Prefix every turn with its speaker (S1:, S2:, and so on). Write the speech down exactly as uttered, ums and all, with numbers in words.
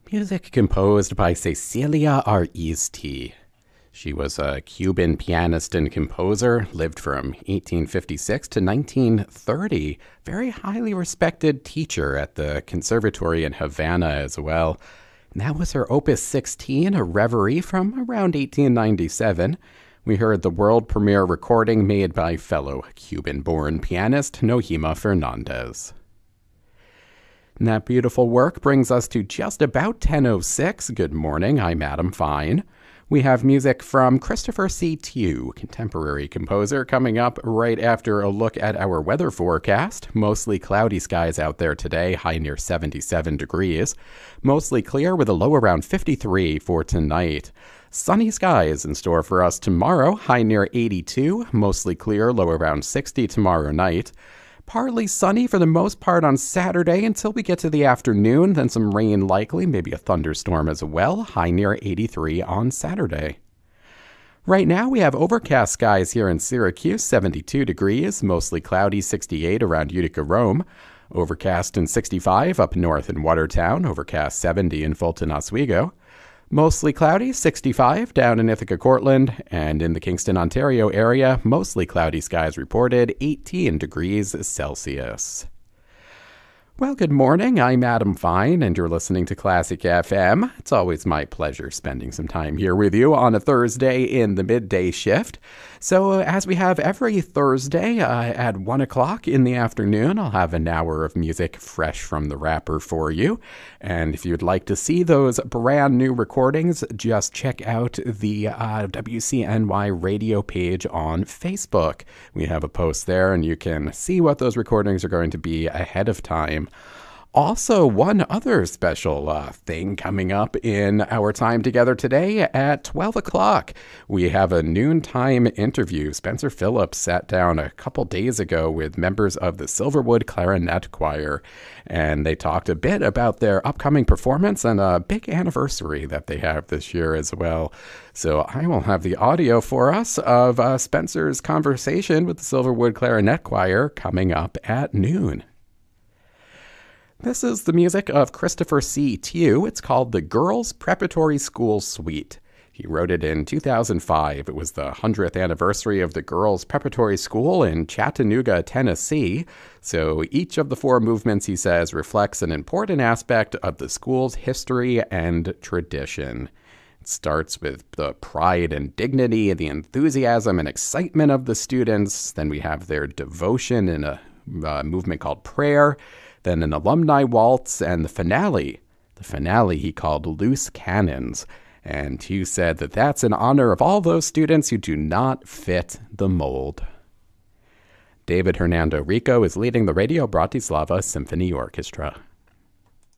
S1: Music composed by Cecilia Ariste. She was a Cuban pianist and composer, lived from eighteen fifty-six to nineteen thirty. Very highly respected teacher at the conservatory in Havana as well. And that was her Opus sixteen, a reverie from around eighteen ninety-seven. We heard the world premiere recording made by fellow Cuban-born pianist Nohima Fernandez. And that beautiful work brings us to just about ten oh six. Good morning, I'm Adam Fine. We have music from Christopher C. Tew, contemporary composer, coming up right after a look at our weather forecast. Mostly cloudy skies out there today, high near seventy-seven degrees. Mostly clear with a low around fifty-three for tonight. Sunny skies in store for us tomorrow, high near eighty-two. Mostly clear, low around sixty tomorrow night. Partly sunny for the most part on Saturday until we get to the afternoon, then some rain likely, maybe a thunderstorm as well, high near eighty-three on Saturday. Right now we have overcast skies here in Syracuse, seventy-two degrees, mostly cloudy, sixty-eight around Utica, Rome. Overcast and sixty-five up north in Watertown, overcast seventy in Fulton, Oswego. Mostly cloudy, sixty-five down in Ithaca, Cortland, and in the Kingston, Ontario area, mostly cloudy skies reported, eighteen degrees Celsius. Well, good morning. I'm Adam Fine, and you're listening to Classic F M. It's always my pleasure spending some time here with you on a Thursday in the midday shift. So uh, as we have every Thursday uh, at one o'clock in the afternoon, I'll have an hour of music fresh from the wrapper for you. And if you'd like to see those brand new recordings, just check out the uh, W C N Y radio page on Facebook. We have a post there, and you can see what those recordings are going to be ahead of time. Also, one other special uh, thing coming up in our time together today at twelve o'clock. We have a noontime interview. Spencer Phillips sat down a couple days ago with members of the Silverwood Clarinet Choir, and they talked a bit about their upcoming performance and a big anniversary that they have this year as well. So I will have the audio for us of uh, Spencer's conversation with the Silverwood Clarinet Choir coming up at noon. This is the music of Christopher C. Tew. It's called the Girls Preparatory School Suite. He wrote it in two thousand five. It was the hundredth anniversary of the Girls Preparatory School in Chattanooga, Tennessee. So each of the four movements, he says, reflects an important aspect of the school's history and tradition. It starts with the pride and dignity, the enthusiasm and excitement of the students. Then we have their devotion in a, a movement called prayer. Then an alumni waltz, and the finale. The finale he called Loose Cannons. And Tew said that that's in honor of all those students who do not fit the mold. David Hernando Rico is leading the Radio Bratislava Symphony Orchestra.